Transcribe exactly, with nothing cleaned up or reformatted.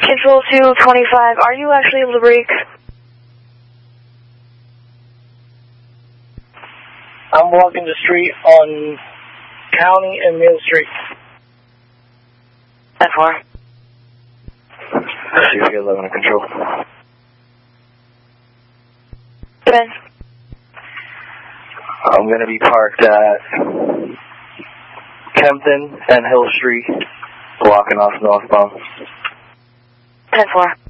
Control two twenty-five, are you actually able to brake? I'm walking the street on County and Mill Street. ten four. C C eleven in control. Ben. I'm going to be parked at Kempton and Hill Street, blocking off northbound. ten four.